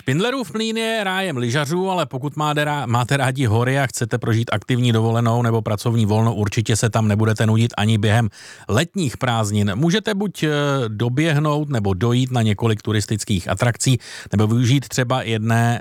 Špindlerův Mlýn je rájem lyžařů, ale pokud máte rádi hory a chcete prožít aktivní dovolenou nebo pracovní volno, určitě se tam nebudete nudit ani během letních prázdnin. Můžete buď doběhnout nebo dojít na několik turistických atrakcí, nebo využít třeba jedné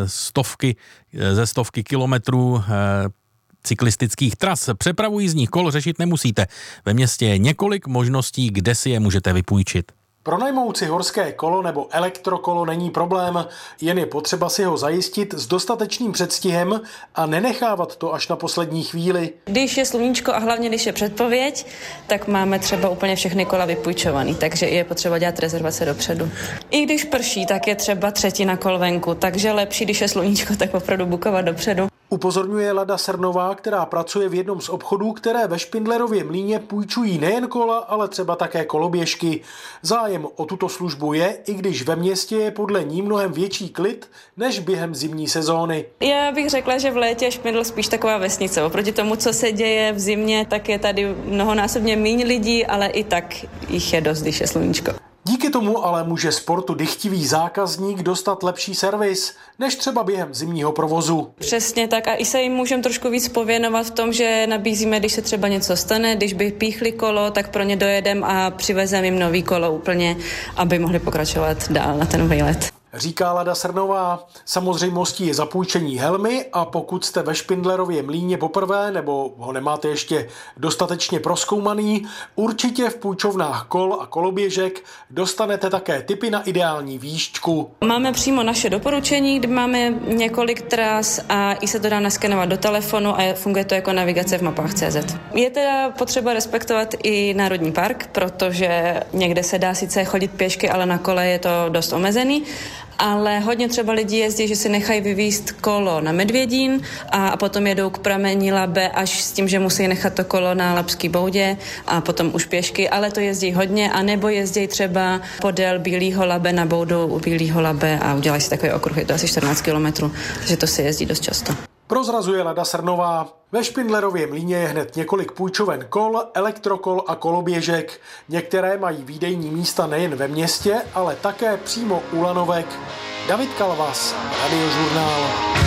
ze stovky kilometrů cyklistických tras. Přepravu jízdních kol řešit nemusíte. Ve městě je několik možností, kde si je můžete vypůjčit. Pronajmout si horské kolo nebo elektrokolo není problém, jen je potřeba si ho zajistit s dostatečným předstihem a nenechávat to až na poslední chvíli. Když je sluníčko a hlavně když je předpověď, tak máme třeba úplně všechny kola vypůjčovaný, takže je potřeba dělat rezervace dopředu. I když prší, tak je třeba třetina kol venku, takže lepší, když je sluníčko, tak opravdu bukovat dopředu. Upozorňuje Lada Srnová, která pracuje v jednom z obchodů, které ve Špindlerově Mlýně půjčují nejen kola, ale třeba také koloběžky. Zájem o tuto službu je, i když ve městě je podle ní mnohem větší klid než během zimní sezóny. Já bych řekla, že v létě je Špindl spíš taková vesnice. Oproti tomu, co se děje v zimě, tak je tady mnohonásobně méně lidí, ale i tak jich je dost, když je sluníčko. Díky tomu ale může sportu dychtivý zákazník dostat lepší servis, než třeba během zimního provozu. Přesně tak a i se jim můžeme trošku víc pověnovat v tom, že nabízíme, když se třeba něco stane, když by píchli kolo, tak pro ně dojedem a přivezeme jim nový kolo úplně, aby mohli pokračovat dál na ten výlet. Říká Lada Srnová. Samozřejmostí je zapůjčení helmy a pokud jste ve Špindlerově Mlýně poprvé nebo ho nemáte ještě dostatečně prozkoumaný, určitě v půjčovnách kol a koloběžek dostanete také tipy na ideální výšťku. Máme přímo naše doporučení, kde máme několik tras a i se to dá naskenovat do telefonu a funguje to jako navigace v mapách CZ. Je teda potřeba respektovat i Národní park, protože někde se dá sice chodit pěšky, ale na kole je to dost omezený. Ale hodně třeba lidi jezdí, že si nechají vyvízt kolo na Medvědín a potom jedou k prameni Labe až s tím, že musí nechat to kolo na Labský boudě a potom už pěšky, ale to jezdí hodně, anebo jezdí třeba podél Bílýho Labe na boudu u Bílýho Labe a udělají si takový okruh, je to asi 14 kilometrů, takže to se jezdí dost často. Prozrazuje Lada Srnová. Ve Špindlerově Mlýně je hned několik půjčoven kol, elektrokol a koloběžek. Některé mají výdejní místa nejen ve městě, ale také přímo u lanovek. David Kalvas, Radiožurnál.